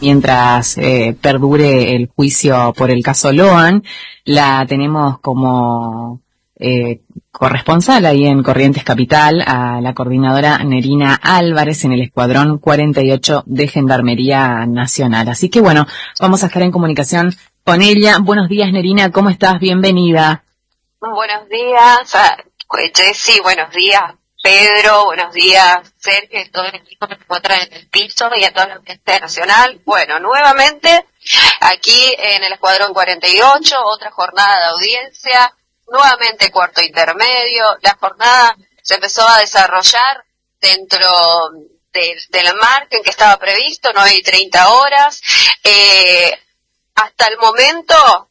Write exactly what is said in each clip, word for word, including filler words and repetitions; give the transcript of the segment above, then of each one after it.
mientras eh, perdure el juicio por el caso Loan. La tenemos como eh, corresponsal ahí en Corrientes Capital a la coordinadora Nerina Álvarez en el Escuadrón cuarenta y ocho de Gendarmería Nacional. Así que bueno, vamos a estar en comunicación con ella. Buenos días, Nerina, ¿cómo estás? Bienvenida. Buenos días, Jessy, buenos días, Pedro, buenos días, Sergio, y todo el equipo que se encuentra en el piso y a toda la audiencia nacional. Bueno, nuevamente aquí en el Escuadrón cuarenta y ocho, otra jornada de audiencia, nuevamente cuarto intermedio. La jornada se empezó a desarrollar dentro del, del marco en que estaba previsto, nueve y treinta horas. Eh, hasta el momento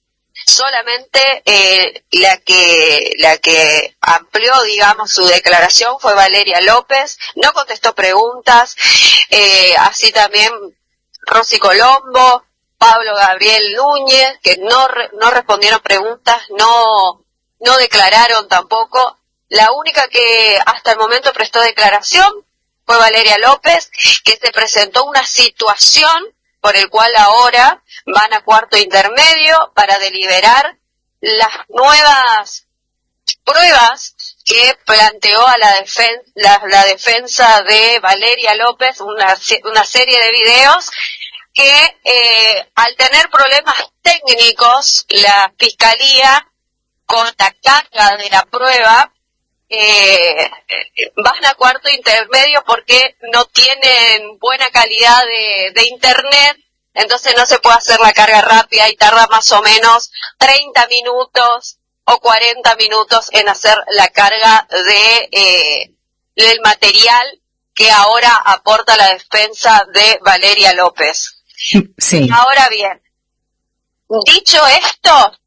solamente eh, la que la que amplió, digamos, su declaración fue Valeria López. No contestó preguntas, eh, así también Rosy Colombo, Pablo Gabriel Núñez, que no re, no respondieron preguntas, no no declararon tampoco. La única que hasta el momento prestó declaración fue Valeria López, que se presentó una situación por el cual ahora van a cuarto intermedio para deliberar las nuevas pruebas que planteó a la, defen la, la defensa de Valeria López, una, una serie de videos que eh, al tener problemas técnicos, la Fiscalía, con la carga de la prueba, Eh, van a cuarto intermedio porque no tienen buena calidad de, de internet, entonces no se puede hacer la carga rápida y tarda más o menos treinta minutos o cuarenta minutos en hacer la carga de eh, del material que ahora aporta la defensa de Valeria López. Sí. Ahora bien, dicho esto,